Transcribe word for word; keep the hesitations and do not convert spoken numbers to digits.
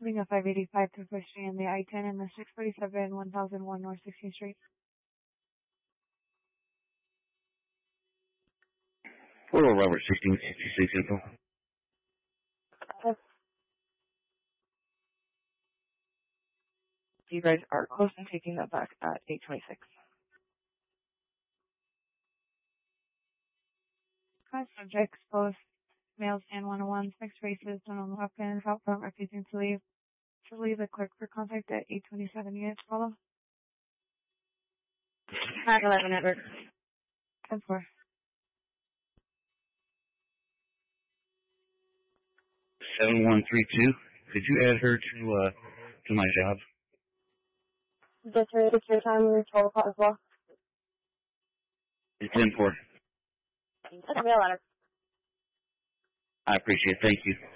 Being a five eighty-five to Pedestrian, the I ten and the six forty-seven, one thousand one North sixteenth Street. Hello, Robert, sixteen sixty-six info. Yes. You guys are close to taking that back at eight twenty-six. Five subjects, both males and one oh one, six races, none on weapons, out front refusing to leave. To leave the clerk for contact at eight twenty-seven units, follow. five eleven network. ten four. seven one three two. Could you add her to, uh, to my job? Just your, it's your time, your twelve o'clock as well. It's ten four. That's a real letter. I appreciate it. Thank you.